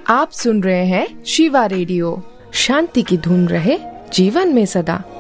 आप सुन रहे हैं शिवा रेडियो। शांति की धुन रहे जीवन में सदा।